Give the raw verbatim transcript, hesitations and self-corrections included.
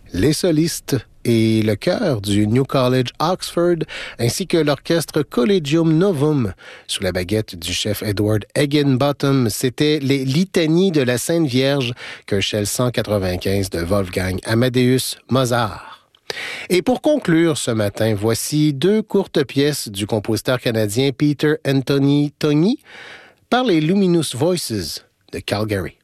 les solistes et le chœur du New College Oxford, ainsi que l'orchestre Collegium Novum, sous la baguette du chef Edward Higginbotham. C'était les litanies de la Sainte Vierge, qu'un chef cent quatre-vingt-quinze de Wolfgang Amadeus Mozart. Et pour conclure ce matin, voici deux courtes pièces du compositeur canadien Peter Anthony Togny par les Luminous Voices de Calgary.